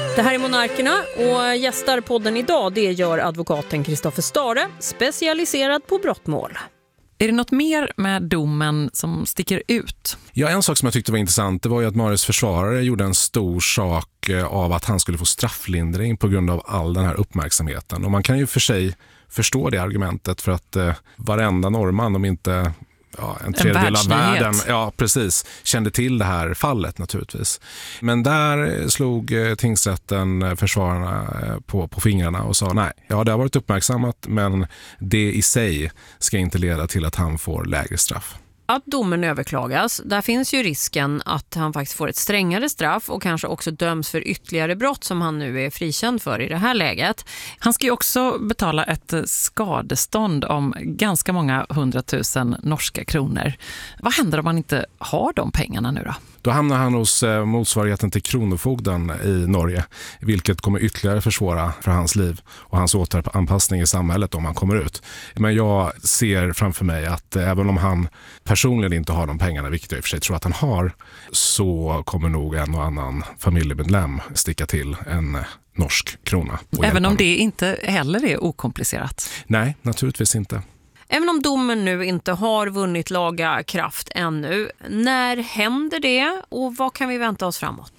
Det här är Monarkerna och gästar podden idag, det gör advokaten Kristoffer Stare, specialiserad på brottmål. Är det något mer med domen som sticker ut? Ja, en sak som jag tyckte var intressant, det var ju att Marius försvarare gjorde en stor sak av att han skulle få strafflindring på grund av all den här uppmärksamheten. Och man kan ju för sig förstå det argumentet, för att varenda norrman, om inte en tredjedel av världen, precis, kände till det här fallet naturligtvis. Men där slog tingsrätten försvararna på fingrarna och sa nej, det har varit uppmärksammat, men det i sig ska inte leda till att han får lägre straff. Att domen överklagas, där finns ju risken att han faktiskt får ett strängare straff och kanske också döms för ytterligare brott som han nu är frikänd för i det här läget. Han ska ju också betala ett skadestånd om ganska många 100 000 norska kronor. Vad händer om man inte har de pengarna nu då? Då hamnar han hos motsvarigheten till kronofogden i Norge, vilket kommer ytterligare försvåra för hans liv och hans återanpassning i samhället om han kommer ut. Men jag ser framför mig att även om han personligen inte har de pengarna, vilket jag i och för sig tror att han har, så kommer nog en och annan familjemedlem sticka till en norsk krona. Även om det inte heller är okomplicerat? Nej, naturligtvis inte. Även om domen nu inte har vunnit laga kraft ännu, när händer det och vad kan vi vänta oss framåt?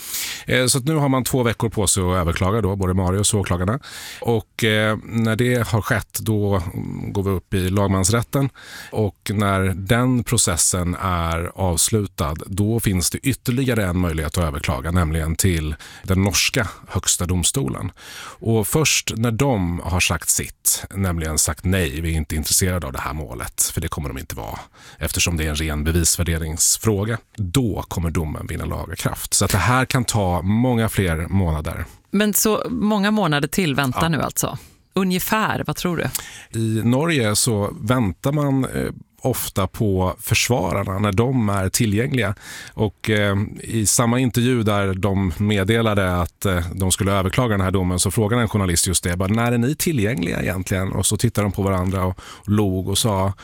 Så att nu har man 2 veckor på sig att överklaga då, både Marius och åklagarna. Och när det har skett, då går vi upp i lagmansrätten. Och när den processen är avslutad, då finns det ytterligare en möjlighet att överklaga, nämligen till den norska högsta domstolen. Och först när de har sagt sitt, nämligen sagt nej, vi är inte intresserade av det här målet, för det kommer de inte vara, eftersom det är en ren bevisvärderingsfråga, då kommer domen vinna laga kraft. Så att det här kan ta många fler månader. Men så många månader till väntar nu alltså? Ungefär, vad tror du? I Norge så väntar man ofta på försvararna när de är tillgängliga. Och i samma intervju där de meddelade att de skulle överklaga den här domen, så frågade en journalist just det, när är ni tillgängliga egentligen? Och så tittade de på varandra och log och sa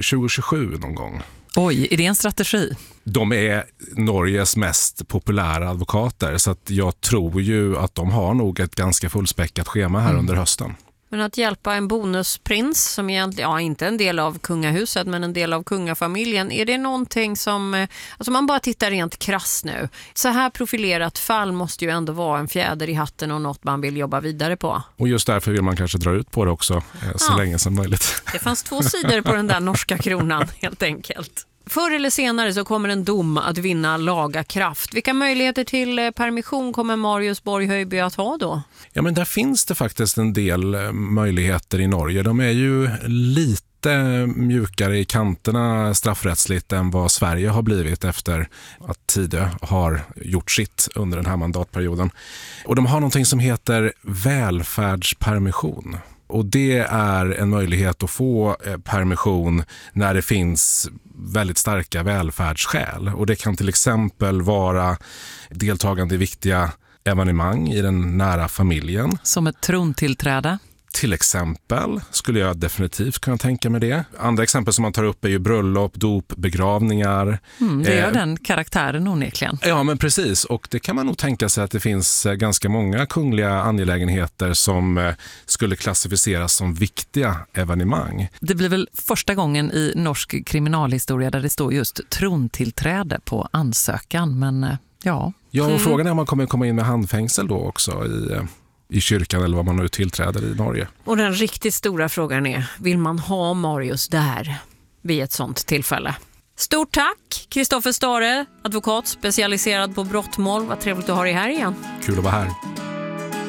2027 någon gång. Oj, är det en strategi? De är Norges mest populära advokater, så att jag tror ju att de har nog ett ganska fullspäckat schema här under hösten. Men att hjälpa en bonusprins som egentligen, inte en del av kungahuset men en del av kungafamiljen, är det någonting som, alltså man bara tittar rent krass nu. Så här profilerat fall måste ju ändå vara en fjäder i hatten och något man vill jobba vidare på. Och just därför vill man kanske dra ut på det också så länge som möjligt. Det fanns 2 sidor på den där norska kronan helt enkelt. Förr eller senare så kommer en dom att vinna laga kraft. Vilka möjligheter till permission kommer Marius Borg-Höjby att ha då? Ja, men där finns det faktiskt en del möjligheter i Norge. De är ju lite mjukare i kanterna straffrättsligt än vad Sverige har blivit efter att Tidö har gjort sitt under den här mandatperioden. Och de har någonting som heter välfärdspermission. Och det är en möjlighet att få permission när det finns väldigt starka välfärdsskäl. Och det kan till exempel vara deltagande i viktiga evenemang i den nära familjen. Som ett trontillträde? Till exempel skulle jag definitivt kunna tänka mig det. Andra exempel som man tar upp är ju bröllop, dop, begravningar. Det gör den karaktären onekligen. Ja, men precis. Och det kan man nog tänka sig att det finns ganska många kungliga angelägenheter som skulle klassificeras som viktiga evenemang. Det blir väl första gången i norsk kriminalhistoria där det står just trontillträde på ansökan, men ja. Ja, och frågan är om man kommer komma in med handfängsel då också i kyrkan eller vad man nu tillträder i Norge. Och den riktigt stora frågan är, vill man ha Marius där vid ett sånt tillfälle? Stort tack, Kristoffer Stare, advokat specialiserad på brottmål. Vad trevligt att ha dig här igen. Kul att vara här.